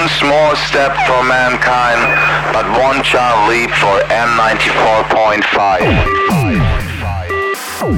small step for mankind, but one giant leap for M94.